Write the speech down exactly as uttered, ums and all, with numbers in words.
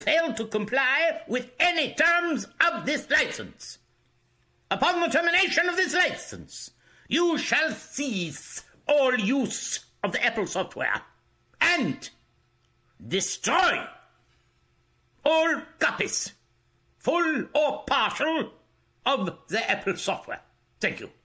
fail to comply with any terms of this license. Upon the termination of this license, you shall cease all use of the Apple software and destroy all copies, full or partial, of the Apple software. Thank you.